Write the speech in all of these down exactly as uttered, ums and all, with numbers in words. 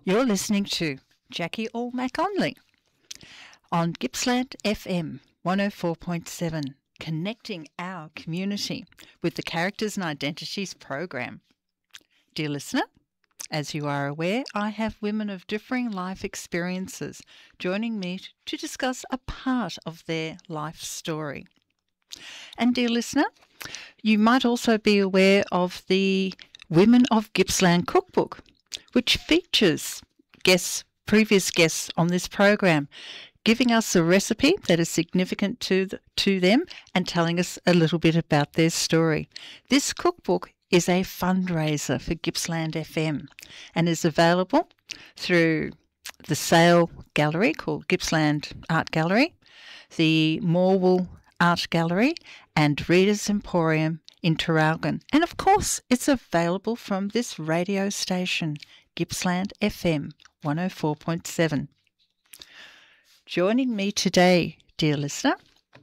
You're listening to Jackie Allmack Onley on Gippsland F M one oh four point seven, connecting our community with the Characters and Identities program. Dear listener, as you are aware, I have women of differing life experiences joining me to discuss a part of their life story. And dear listener, you might also be aware of the Women of Gippsland cookbook, which features guests, previous guests on this program, giving us a recipe that is significant to the, to them and telling us a little bit about their story. This cookbook is a fundraiser for Gippsland F M and is available through the Sale Gallery called Gippsland Art Gallery, the Morwell Art Gallery and Readers Emporium in Traralgon. And of course, it's available from this radio station, Gippsland F M one oh four point seven. Joining me today, dear listener,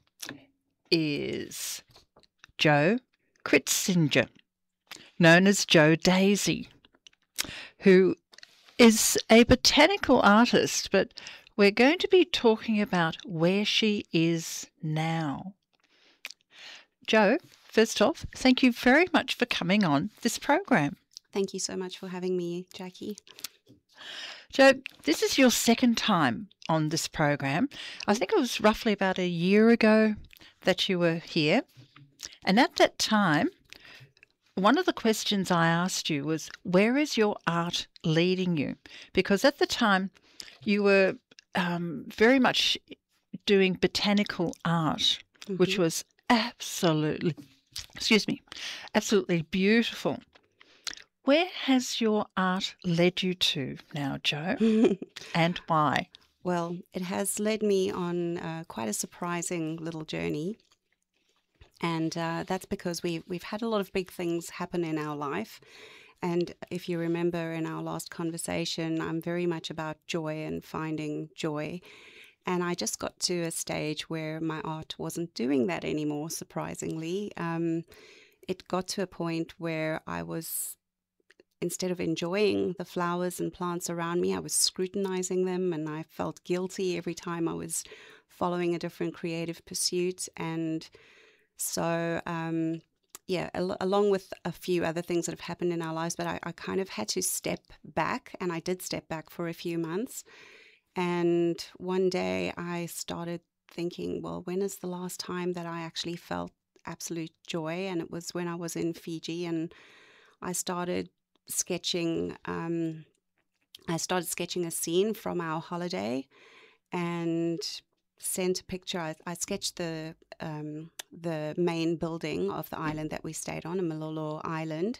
is Jo Kritzinger, known as Jo Daisy, who is a botanical artist, but we're going to be talking about where she is now. Jo, first off, thank you very much for coming on this program. Thank you so much for having me, Jackie. Jo, this is your second time on this program. I think it was roughly about a year ago that you were here. And at that time, one of the questions I asked you was, where is your art leading you? Because at the time, you were um, very much doing botanical art, mm-hmm. which was absolutely, excuse me, absolutely beautiful. Where has your art led you to now, Jo, and why? Well, it has led me on uh, quite a surprising little journey. And uh, that's because we've, we've had a lot of big things happen in our life. And if you remember in our last conversation, I'm very much about joy and finding joy. And I just got to a stage where my art wasn't doing that anymore, surprisingly. Um, it got to a point where I was, instead of enjoying the flowers and plants around me, I was scrutinizing them, and I felt guilty every time I was following a different creative pursuit. And so, um, yeah, al- along with a few other things that have happened in our lives, but I, I kind of had to step back, and I did step back for a few months. And one day I started thinking, well, when is the last time that I actually felt absolute joy? And it was when I was in Fiji, and I started sketching um I started sketching a scene from our holiday and sent a picture. I, I sketched the um the main building of the island that we stayed on, a Malolo Island,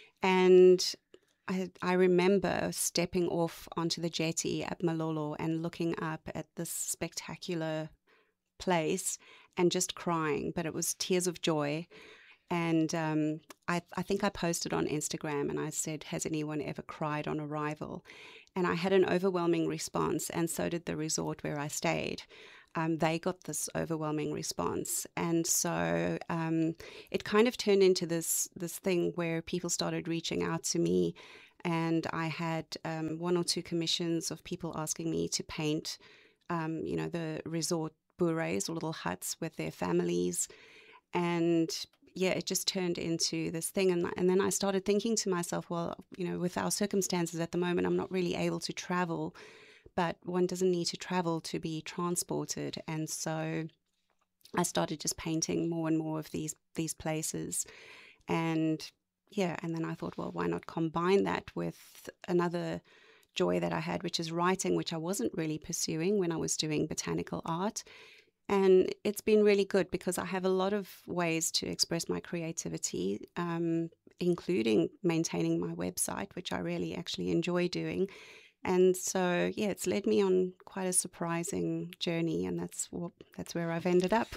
and I, I remember stepping off onto the jetty at Malolo and looking up at this spectacular place and just crying, but it was tears of joy. And um, I, I think I posted on Instagram and I said, has anyone ever cried on arrival? And I had an overwhelming response, and so did the resort where I stayed. Um, they got this overwhelming response. And so um, it kind of turned into this, this thing where people started reaching out to me, and I had um, one or two commissions of people asking me to paint, um, you know, the resort bures or little huts with their families. And yeah, it just turned into this thing. And, and then I started thinking to myself, well, you know, with our circumstances at the moment, I'm not really able to travel, but one doesn't need to travel to be transported. And so I started just painting more and more of these, these places. And yeah, and then I thought, well, why not combine that with another joy that I had, which is writing, which I wasn't really pursuing when I was doing botanical art. And it's been really good because I have a lot of ways to express my creativity, um, including maintaining my website, which I really actually enjoy doing. And so, yeah, it's led me on quite a surprising journey, and that's what, that's where I've ended up.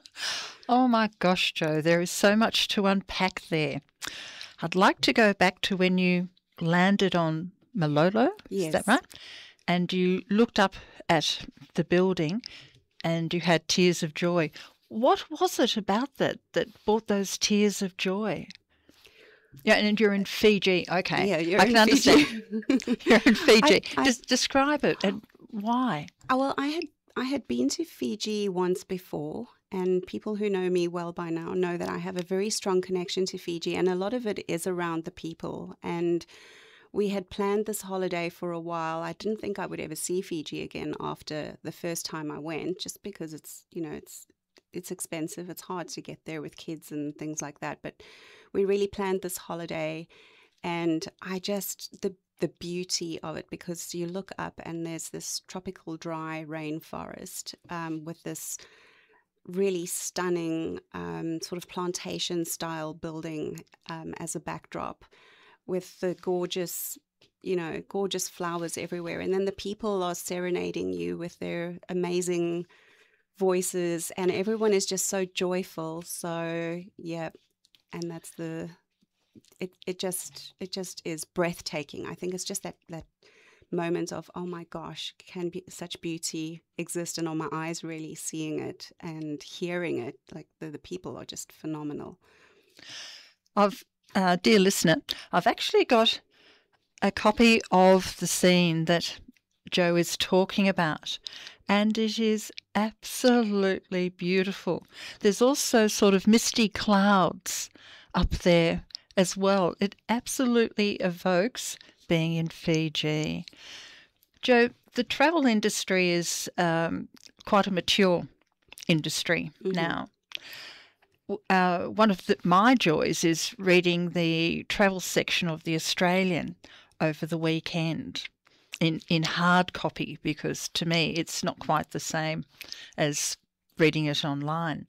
Oh my gosh, Jo, there is so much to unpack there. I'd like to go back to when you landed on Malolo, Yes. Is that right? And you looked up at the building and you had tears of joy. What was it about that that brought those tears of joy? Yeah, and you're in Fiji. Okay. Yeah, you're I in can understand. Fiji. You're in Fiji. I, I, Just describe it and why. oh, well, I had I had been to Fiji once before, and people who know me well by now know that I have a very strong connection to Fiji, and a lot of it is around the people. And we had planned this holiday for a while. I didn't think I would ever see Fiji again after the first time I went, just because it's, you know, it's it's expensive. It's hard to get there with kids and things like that. But we really planned this holiday, and I just the the beauty of it, because you look up and there's this tropical dry rainforest um, with this really stunning um, sort of plantation style building um, as a backdrop, with the gorgeous, you know, gorgeous flowers everywhere. And then the people are serenading you with their amazing voices, and everyone is just so joyful. So, yeah, and that's the, it, it just, it just is breathtaking. I think it's just that, that moment of, oh my gosh, can be such beauty exist? And are my eyes really seeing it and hearing it? Like the, the people are just phenomenal. I've, uh, dear listener, I've actually got a copy of the scene that Jo is talking about, and it is absolutely beautiful. There's also sort of misty clouds up there as well. It absolutely evokes being in Fiji. Jo, the travel industry is um, quite a mature industry mm-hmm. now. Uh, one of the, my joys is reading the travel section of The Australian over the weekend in, in hard copy, because to me it's not quite the same as reading it online.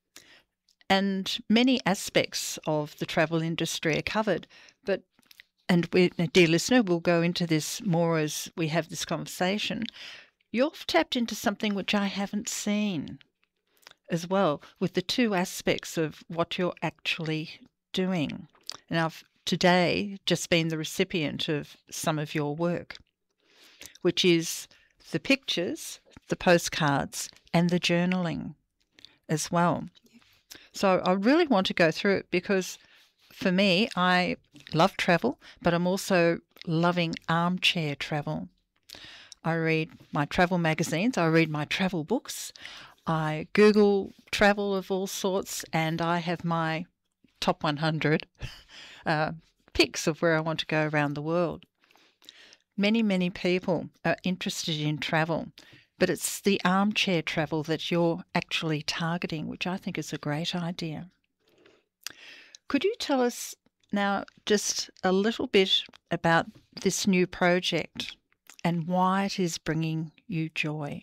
And many aspects of the travel industry are covered, but, and we, dear listener, we'll go into this more as we have this conversation. You've tapped into something which I haven't seen as well, with the two aspects of what you're actually doing. And I've today just been the recipient of some of your work, which is the pictures, the postcards, and the journaling as well. So I really want to go through it, because for me, I love travel, but I'm also loving armchair travel. I read my travel magazines, I read my travel books, I Google travel of all sorts, and I have my top one hundred uh, picks of where I want to go around the world. Many, many people are interested in travel, but it's the armchair travel that you're actually targeting, which I think is a great idea. Could you tell us now just a little bit about this new project and why it is bringing you joy?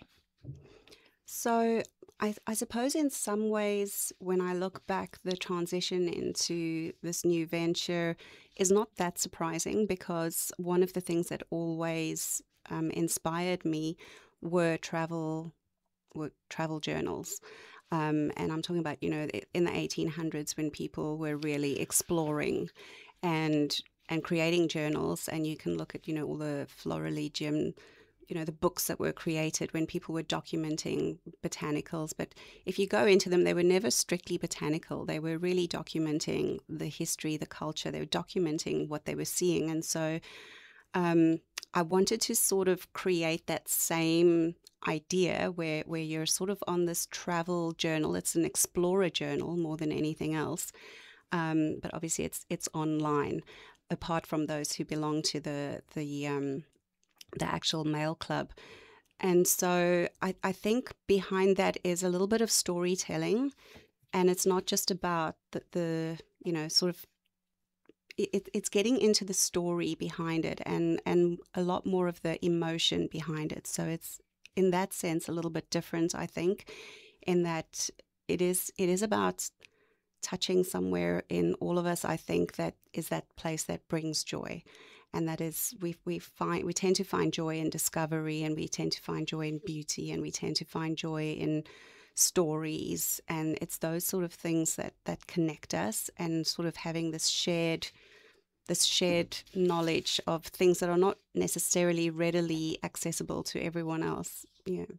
So I, I suppose in some ways, when I look back, the transition into this new venture is not that surprising, because one of the things that always um, inspired me were travel, were travel journals. Um, and I'm talking about, you know, in the eighteen hundreds, when people were really exploring and and creating journals. And you can look at, you know, all the Florilegium, you know, the books that were created when people were documenting botanicals. But if you go into them, they were never strictly botanical. They were really documenting the history, the culture. They were documenting what they were seeing. And so um, I wanted to sort of create that same idea where, where you're sort of on this travel journal. It's an explorer journal more than anything else. Um, but obviously it's it's online, apart from those who belong to the the um, the actual mail club. And so I, I think behind that is a little bit of storytelling, and it's not just about the, the you know, sort of, it, it's getting into the story behind it, and, and a lot more of the emotion behind it. So it's, in that sense, a little bit different, I think, in that it is it is about touching somewhere in all of us, I think, that is that place that brings joy. And that is, we we find we tend to find joy in discovery, and we tend to find joy in beauty, and we tend to find joy in stories. And it's those sort of things that, that connect us, and sort of having this shared this shared knowledge of things that are not necessarily readily accessible to everyone else. Yeah.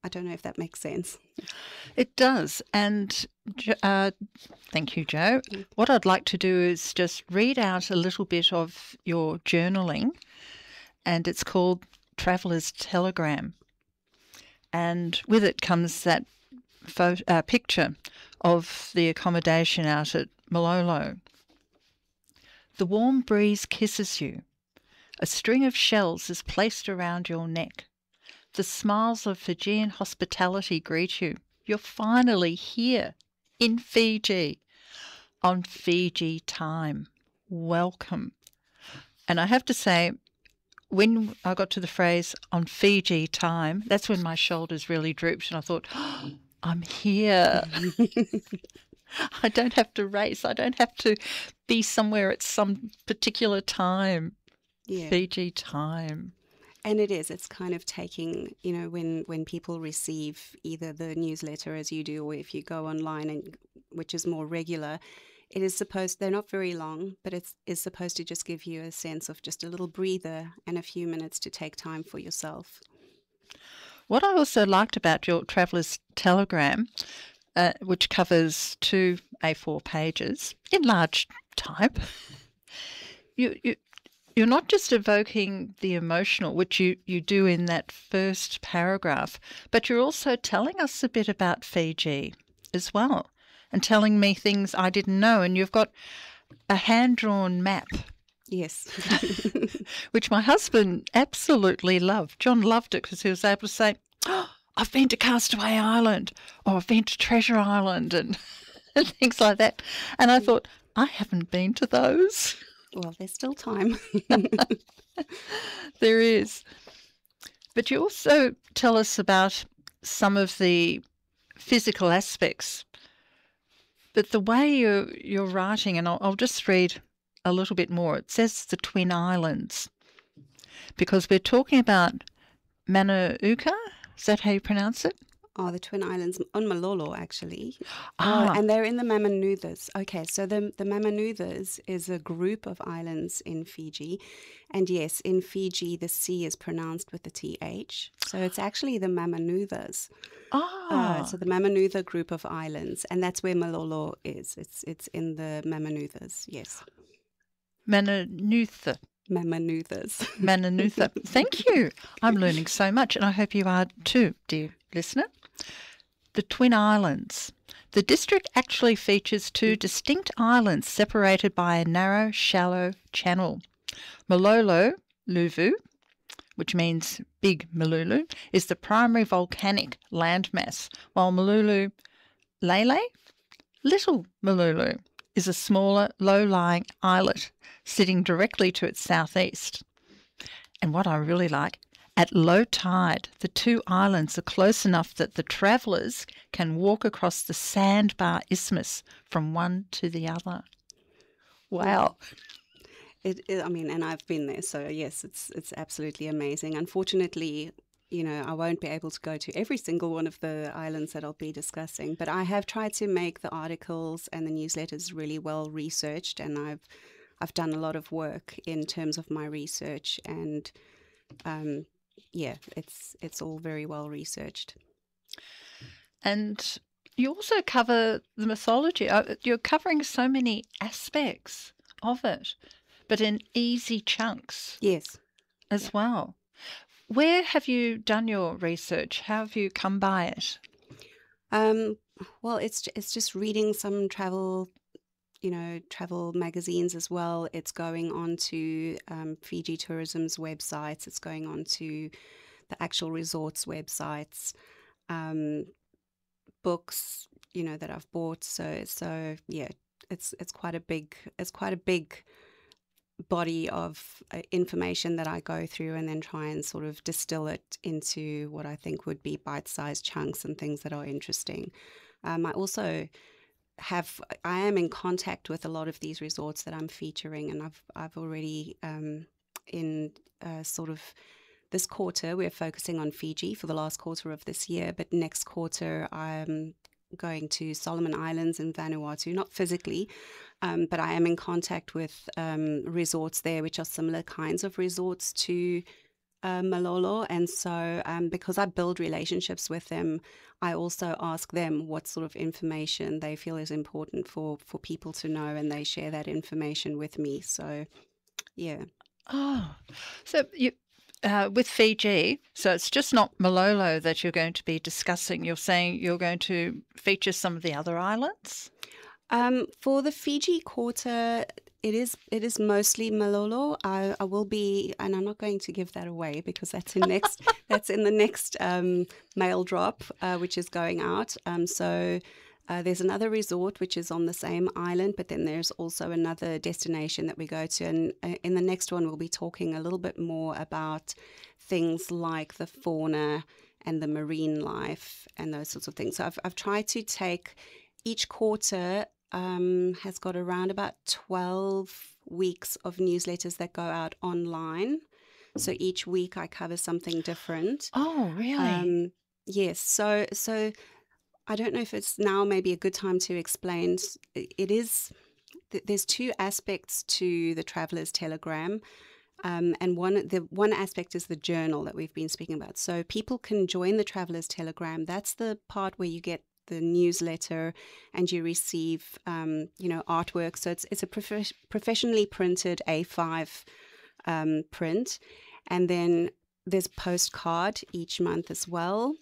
I don't know if that makes sense. It does. And uh, thank you, Jo. What I'd like to do is just read out a little bit of your journaling, and it's called Traveller's Telegram. And with it comes that photo, uh, picture of the accommodation out at Malolo. The warm breeze kisses you. A string of shells is placed around your neck. The smiles of Fijian hospitality greet you. You're finally here in Fiji, on Fiji time. Welcome. And I have to say, when I got to the phrase on Fiji time, that's when my shoulders really drooped and I thought, oh, I'm here. I don't have to race. I don't have to be somewhere at some particular time. Yeah. Fiji time. And it is. It's kind of taking, you know, when, when people receive either the newsletter as you do, or if you go online, and which is more regular, it is supposed, they're not very long, but it's is supposed to just give you a sense of just a little breather and a few minutes to take time for yourself. What I also liked about your Traveller's Telegram, uh, which covers two A four pages in large type, you, you You're not just evoking the emotional, which you, you do in that first paragraph, but you're also telling us a bit about Fiji as well, and telling me things I didn't know. And you've got a hand-drawn map. Yes. Which my husband absolutely loved. John loved it because he was able to say, oh, I've been to Castaway Island, or I've been to Treasure Island, and, and things like that. And I thought, I haven't been to those. Well, there's still time. There is. But you also tell us about some of the physical aspects. But the way you're, you're writing, and I'll, I'll just read a little bit more. It says the Twin Islands, because we're talking about Manukau. Is that how you pronounce it? Oh, the Twin Islands on Malolo, actually. Ah. Oh, and they're in the Mamanuthas. Okay, so the, the Mamanuthas is a group of islands in Fiji. And yes, in Fiji, the C is pronounced with the T H. So it's actually the Mamanuthas. Ah. Uh, so the Mamanutha group of islands. And that's where Malolo is. It's, it's in the Mamanuthas, yes. Manukau. Mamanuthas. Manukau. Thank you. I'm learning so much, and I hope you are too, dear listener. The Twin Islands. The district actually features two distinct islands separated by a narrow, shallow channel. Malolo, Luvu, which means Big Malulu, is the primary volcanic landmass, while Malulu Lele, Little Malulu, is a smaller, low-lying islet sitting directly to its southeast. And what I really like, at low tide, the two islands are close enough that the travellers can walk across the sandbar isthmus from one to the other. Wow. It, it, I mean, and I've been there, so yes, it's it's absolutely amazing. Unfortunately, you know, I won't be able to go to every single one of the islands that I'll be discussing, but I have tried to make the articles and the newsletters really well researched, and I've I've done a lot of work in terms of my research, and um, yeah, it's it's all very well researched. And you also cover the mythology. You're covering so many aspects of it, but in easy chunks. Yes. As yeah. well. Where have you done your research? How have you come by it? Um, well, it's it's just reading some travel, you know, travel magazines as well. It's going on to um, Fiji Tourism's websites. It's going on to the actual resorts websites, um, books, you know, that I've bought. So so yeah, it's it's quite a big it's quite a big. body of uh, information that I go through, and then try and sort of distill it into what I think would be bite-sized chunks and things that are interesting. Um, I also have, I am in contact with a lot of these resorts that I'm featuring, and I've I've already um, in uh, sort of this quarter, we're focusing on Fiji for the last quarter of this year, but next quarter I'm going to Solomon Islands and Vanuatu, not physically, um, but I am in contact with um, resorts there, which are similar kinds of resorts to uh, Malolo, and so um, because I build relationships with them, I also ask them what sort of information they feel is important for, for people to know, and they share that information with me. So, yeah. Oh, so you uh, with Fiji, so it's just not Malolo that you're going to be discussing. You're saying you're going to feature some of the other islands? Um, for the Fiji quarter, it is it is mostly Malolo. I, I will be, and I'm not going to give that away because that's in next that's in the next um, mail drop, uh, which is going out. Um, so uh, there's another resort which is on the same island, but then there's also another destination that we go to, and uh, in the next one we'll be talking a little bit more about things like the fauna and the marine life and those sorts of things. So I've I've tried to take each quarter. Um, has got around about twelve weeks of newsletters that go out online. So each week I cover something different. Oh, really? Um, yes. So so I don't know if it's now maybe a good time to explain. It is there's two aspects to the Traveller's Telegram. Um, and one the one aspect is the journal that we've been speaking about. So people can join the Traveller's Telegram. That's the part where you get the newsletter and you receive, um, you know, artwork. So it's it's a prof- professionally printed A five um, print. And then there's a postcard each month as well.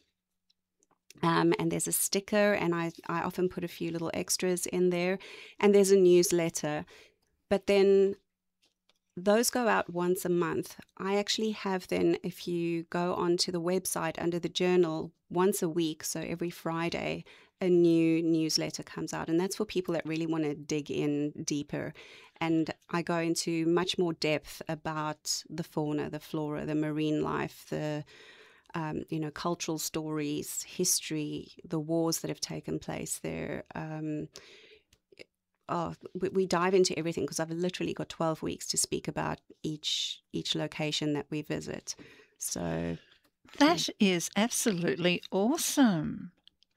Um, and there's a sticker, and I, I often put a few little extras in there. And there's a newsletter. But then those go out once a month. I actually have then, if you go onto the website under the journal, once a week, so every Friday, a new newsletter comes out. And that's for people that really want to dig in deeper. And I go into much more depth about the fauna, the flora, the marine life, the um, you know, cultural stories, history, the wars that have taken place there. Um, Oh, we, we dive into everything because I've literally got twelve weeks to speak about each each location that we visit. So that yeah. is absolutely awesome.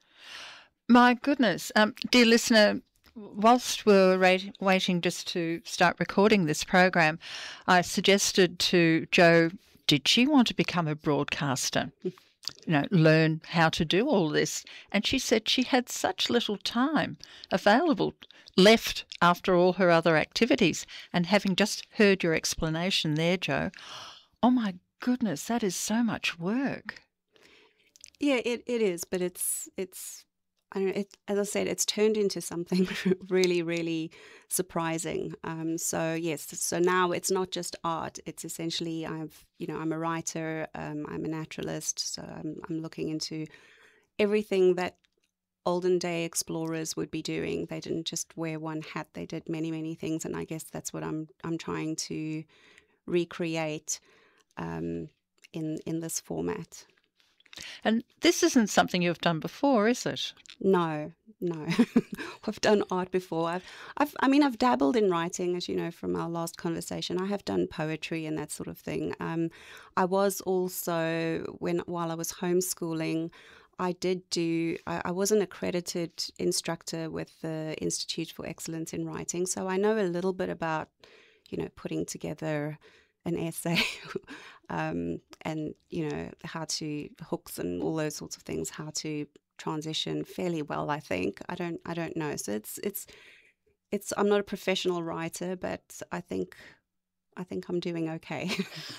My goodness. Um, dear listener, whilst we were rate, waiting just to start recording this program, I suggested to Jo, did she want to become a broadcaster? You know, learn how to do all this. And she said she had such little time available left after all her other activities. And having just heard your explanation there, Jo, oh my goodness, that is so much work. Yeah, it, it is, but it's it's I don't know, it, as I said, it's turned into something really, really surprising. Um, so yes, so now it's not just art. It's essentially I've you know I'm a writer, um, I'm a naturalist, so I'm I'm looking into everything that olden day explorers would be doing. They didn't just wear one hat; they did many, many things, and I guess that's what I'm I'm trying to recreate um, in in this format. And this isn't something you've done before, is it? No, no. I've done art before. I've, I've, I mean, I've dabbled in writing, as you know from our last conversation. I have done poetry and that sort of thing. Um, I was also when while I was homeschooling, I did do. I, I was an accredited instructor with the Institute for Excellence in Writing, so I know a little bit about, you know, putting together an essay um, and, you know, how to hooks and all those sorts of things, how to transition fairly well, I think. I don't I don't know. So it's it's it's I'm not a professional writer, but I think I think I'm doing okay.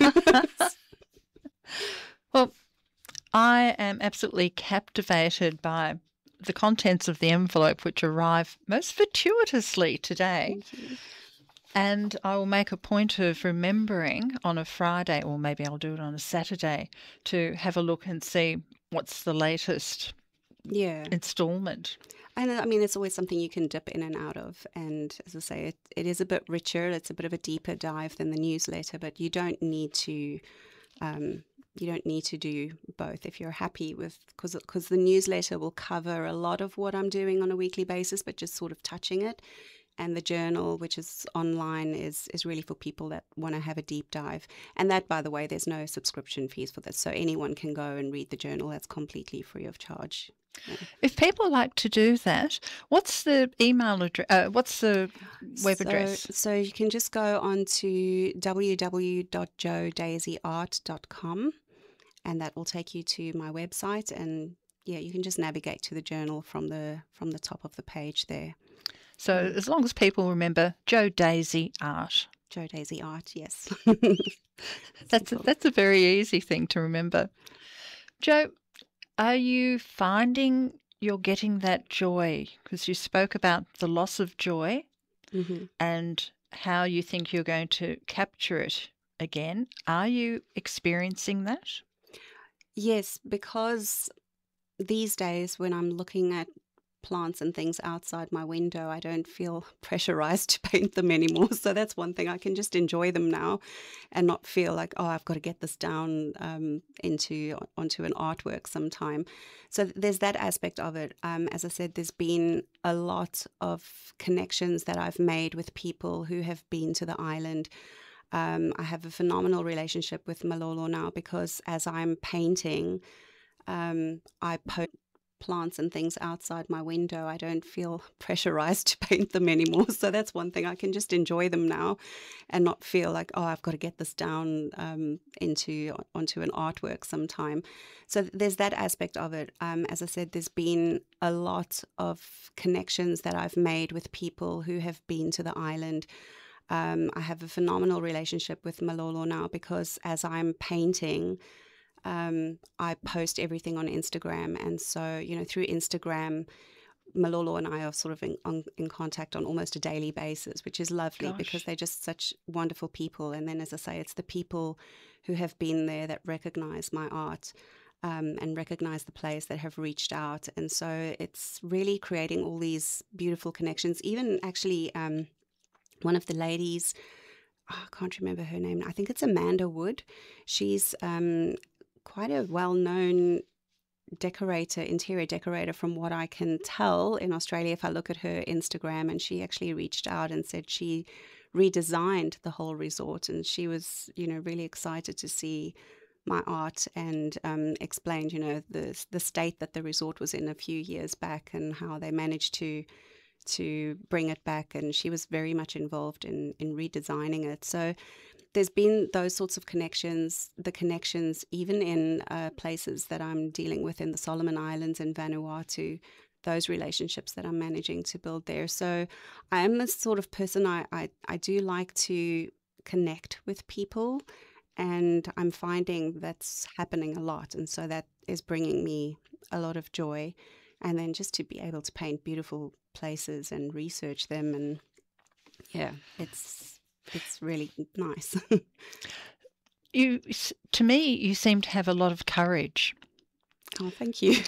Well, I am absolutely captivated by the contents of the envelope which arrive most fortuitously today. Thank you. And I will make a point of remembering on a Friday, or maybe I'll do it on a Saturday, to have a look and see what's the latest yeah. instalment. And I mean, it's always something you can dip in and out of. And as I say, it, it is a bit richer. It's a bit of a deeper dive than the newsletter, but you don't need to um, you don't need to do both if you're happy with, because because the newsletter will cover a lot of what I'm doing on a weekly basis, but just sort of touching it. and the journal, which is online, is is really for people that want to have a deep dive. And that, by the way, there's no subscription fees for this, so anyone can go and read the journal. That's completely free of charge. Yeah. If people like to do that, what's the email address? Uh, what's the web so, address? So you can just go on to w w w dot joe daisy art dot com, and that will take you to my website. And yeah, you can just navigate to the journal from the from the top of the page there. So mm. as long as people remember Joe Daisy Art. Joe Daisy Art, yes. that's a, that's a very easy thing to remember. Joe, are you finding you're getting that joy? Because you spoke about the loss of joy mm-hmm. and how you think you're going to capture it again. Are you experiencing that? Yes, because these days when I'm looking at plants and things outside my window, I don't feel pressurized to paint them anymore. So that's one thing. I can just enjoy them now and not feel like, oh, I've got to get this down um, into onto an artwork sometime. So there's that aspect of it. Um, as I said, there's been a lot of connections that I've made with people who have been to the island. Um, I have a phenomenal relationship with Malolo now because as I'm painting, um, I post plants and things outside my window. I don't feel pressurized to paint them anymore. So that's one thing. I can just enjoy them now and not feel like, oh, I've got to get this down um, into onto an artwork sometime. So there's that aspect of it. Um, as I said, there's been a lot of connections that I've made with people who have been to the island. Um, I have a phenomenal relationship with Malolo now because as I'm painting, Um, I post everything on Instagram. And so, you know, through Instagram, Malolo and I are sort of in, on, in contact on almost a daily basis, which is lovely. Gosh. Because they're just such wonderful people. And then, as I say, it's the people who have been there that recognize my art um, and recognize the place that have reached out. And so it's really creating all these beautiful connections. Even actually um, one of the ladies, oh, I can't remember her name. I think it's Amanda Wood. She's um, quite a well-known decorator, interior decorator, from what I can tell in Australia if I look at her Instagram. And she actually reached out and said she redesigned the whole resort, and she was, you know, really excited to see my art and um, explained, you know, the the state that the resort was in a few years back and how they managed to to bring it back. And she was very much involved in in redesigning it. So there's been those sorts of connections, the connections even in uh, places that I'm dealing with in the Solomon Islands and Vanuatu, those relationships that I'm managing to build there. So I am the sort of person, I, I, I do like to connect with people, and I'm finding that's happening a lot. And so that is bringing me a lot of joy. And then just to be able to paint beautiful places and research them, and yeah, it's... It's really nice. You, to me, you seem to have a lot of courage. Oh, thank you.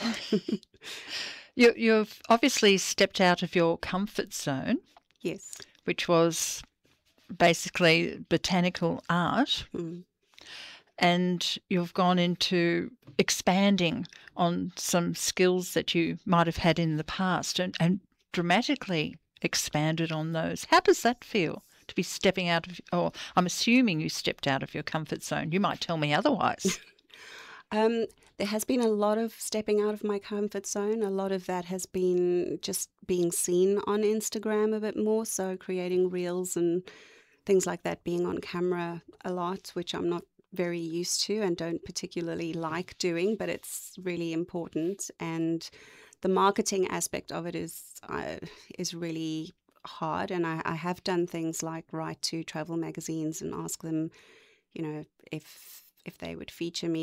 you. You've obviously stepped out of your comfort zone. Yes. Which was basically botanical art. Mm. And you've gone into expanding on some skills that you might have had in the past and, and dramatically expanded on those. How does that feel? To be stepping out of, or I'm assuming you stepped out of your comfort zone. You might tell me otherwise. um, there has been a lot of stepping out of my comfort zone. A lot of that has been just being seen on Instagram a bit more, so creating reels and things like that, being on camera a lot, which I'm not very used to and don't particularly like doing, but it's really important. And the marketing aspect of it is uh, is really hard, and I, I have done things like write to travel magazines and ask them, you know, if if they would feature me